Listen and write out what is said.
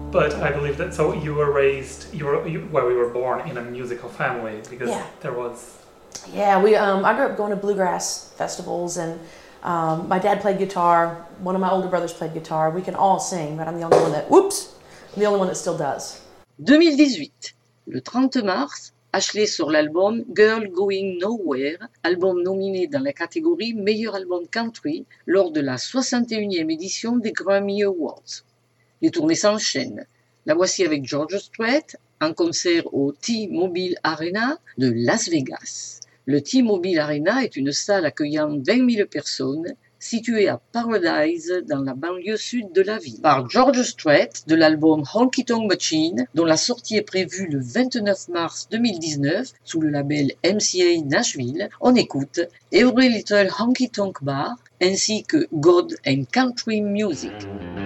But I believe that, so you were raised, we were born in a musical family, because there was... Yeah, I grew up going to bluegrass festivals, and my dad played guitar, one of my older brothers played guitar, we can all sing, but I'm the only one that still does. 2018, le 30 mars, Ashley sur l'album Girl Going Nowhere, album nominé dans la catégorie Meilleur album country lors de la 61e édition des Grammy Awards. Les tournées s'enchaînent. La voici avec George Strait en concert au T-Mobile Arena de Las Vegas. Le T-Mobile Arena est une salle accueillant 20 000 personnes située à Paradise dans la banlieue sud de la ville. Par George Strait de l'album Honky Tonk Machine, dont la sortie est prévue le 29 mars 2019 sous le label MCA Nashville, on écoute Every Little Honky Tonk Bar ainsi que God and Country Music.